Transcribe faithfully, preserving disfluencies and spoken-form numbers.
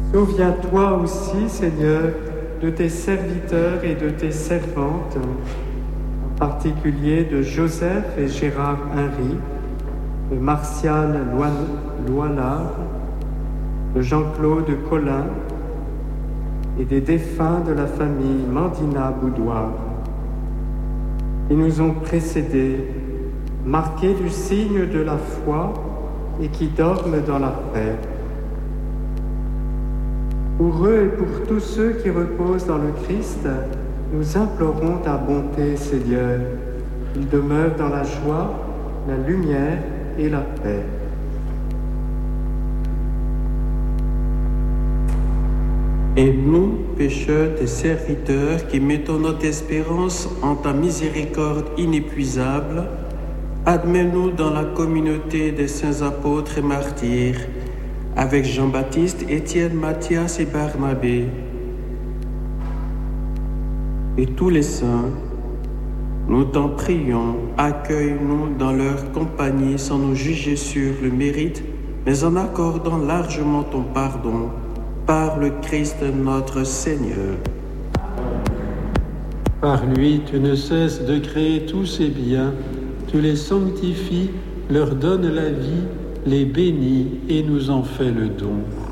Souviens-toi aussi, Seigneur, de tes serviteurs et de tes servantes, en particulier de Joseph et Gérard Henry, de Martial Loilard, de Jean-Claude Collin et des défunts de la famille Mandina Boudoir, qui nous ont précédés, marqués du signe de la foi et qui dorment dans la paix. Pour eux et pour tous ceux qui reposent dans le Christ, nous implorons ta bonté, Seigneur. Ils demeurent dans la joie, la lumière et la paix. Et nous, pécheurs, tes serviteurs, qui mettons notre espérance en ta miséricorde inépuisable, admets-nous dans la communauté des saints apôtres et martyrs, avec Jean-Baptiste, Étienne, Matthias et Barnabé, et tous les saints. Nous t'en prions, accueille-nous dans leur compagnie sans nous juger sur le mérite, mais en accordant largement ton pardon par le Christ notre Seigneur. Par lui, tu ne cesses de créer tous ces biens, tu les sanctifies, leur donnes la vie, les bénis et nous en fais le don.